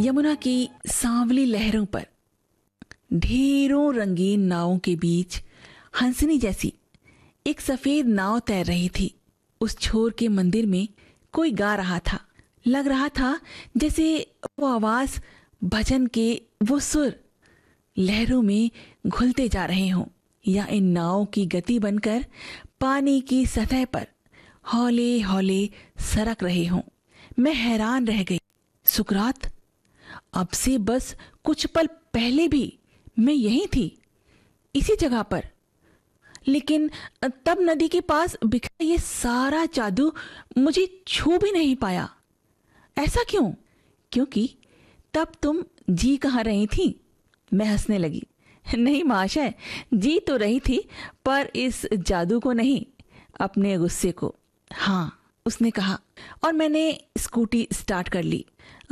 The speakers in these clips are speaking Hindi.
यमुना की सांवली लहरों पर ढेरों रंगीन नावों के बीच हंसनी जैसी एक सफेद नाव तैर रही थी। उस छोर के मंदिर में कोई गा रहा था। लग रहा था जैसे वो आवाज, भजन के वो सुर लहरों में घुलते जा रहे हों या इन नावों की गति बनकर पानी की सतह पर हौले हौले सरक रहे हों। मैं हैरान रह गई। सुकरात, अब से बस कुछ पल पहले भी मैं यहीं थी, इसी जगह पर। लेकिन तब नदी के पास बिखरा ये सारा जादू मुझे छू भी नहीं पाया। ऐसा क्यों? क्योंकि तब तुम जी कहाँ रही थी? मैं हंसने लगी। नहीं महाशय, जी तो रही थी, पर इस जादू को नहीं, अपने गुस्से को। हाँ, उसने कहा, और मैंने स्कूटी स्टार्ट कर ली।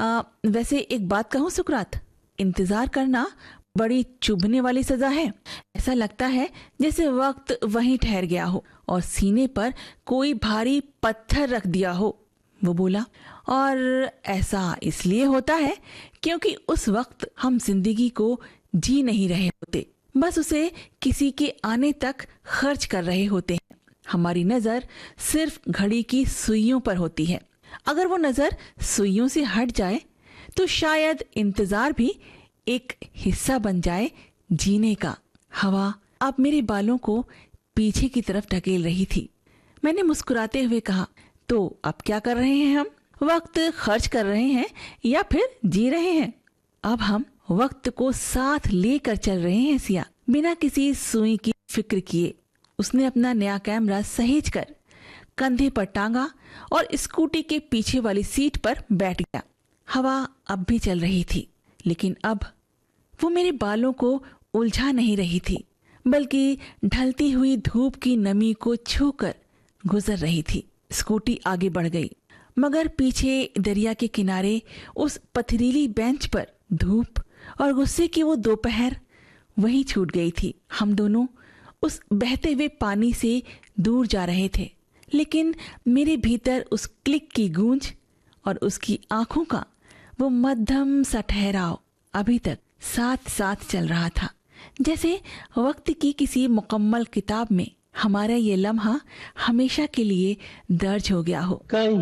वैसे एक बात कहूँ सुकरात, इंतजार करना बड़ी चुभने वाली सजा है। ऐसा लगता है जैसे वक्त वहीं ठहर गया हो और सीने पर कोई भारी पत्थर रख दिया हो, वो बोला। और ऐसा इसलिए होता है क्योंकि उस वक्त हम जिंदगी को जी नहीं रहे होते, बस उसे किसी के आने तक खर्च कर रहे होते हैं। हमारी नजर सिर्फ घड़ी की सुइयों पर होती है। अगर वो नजर सुइयों से हट जाए तो शायद इंतजार भी एक हिस्सा बन जाए जीने का। हवा अब मेरे बालों को पीछे की तरफ ढकेल रही थी। मैंने मुस्कुराते हुए कहा, तो अब क्या कर रहे हैं हम? वक्त खर्च कर रहे हैं या फिर जी रहे हैं? अब हम वक्त को साथ लेकर चल रहे हैं सिया, बिना किसी सुई की फिक्र किए। उसने अपना नया कैमरा सहेज कर कंधे पर टांगा और स्कूटी के पीछे वाली सीट पर बैठ गया। हवा अब भी चल रही थी, लेकिन अब वो मेरे बालों को उलझा नहीं रही थी, बल्कि ढलती हुई धूप की नमी को छूकर गुजर रही थी। स्कूटी आगे बढ़ गई, मगर पीछे दरिया के किनारे उस पथरीली बेंच पर धूप और गुस्से की वो दोपहर वहीं छूट गई थी। हम दोनों उस बहते हुए पानी से दूर जा रहे थे, लेकिन मेरे भीतर उस क्लिक की गूंज और उसकी आंखों का वो मध्यम सा ठहराव अभी तक साथ साथ चल रहा था, जैसे वक्त की किसी मुकम्मल किताब में हमारा ये लम्हा हमेशा के लिए दर्ज हो गया हो।